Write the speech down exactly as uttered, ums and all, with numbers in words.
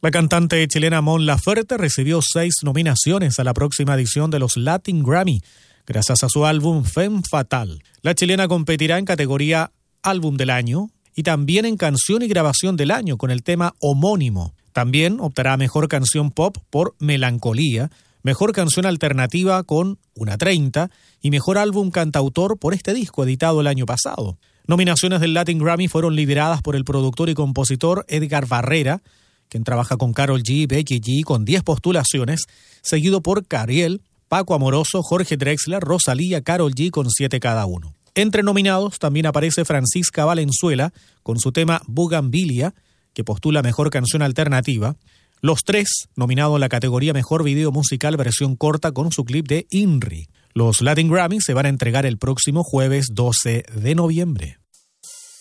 La cantante chilena Mon Laferte recibió seis nominaciones a la próxima edición de los Latin Grammy, gracias a su álbum Femme Fatale. La chilena competirá en categoría Álbum del Año y también en Canción y Grabación del Año con el tema homónimo. También optará a Mejor Canción Pop por Melancolía, Mejor Canción Alternativa con Una treinta y Mejor Álbum Cantautor por este disco editado el año pasado. Nominaciones del Latin Grammy fueron lideradas por el productor y compositor Edgar Barrera, quien trabaja con Karol G y Becky G con diez postulaciones, seguido por Cariel, Paco Amoroso, Jorge Drexler, Rosalía, Karol G con siete cada uno. Entre nominados también aparece Francisca Valenzuela con su tema Bugambilia, que postula Mejor Canción Alternativa. Los tres nominados en la categoría Mejor Video Musical Versión Corta con su clip de INRI. Los Latin Grammy se van a entregar el próximo jueves doce de noviembre.